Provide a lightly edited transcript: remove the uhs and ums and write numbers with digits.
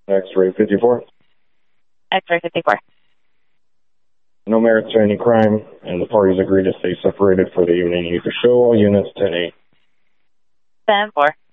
X-ray 54. X-ray 54. No merit to any crime, and the parties agree to stay separated for the evening. You can show all units 10-8. 10-4.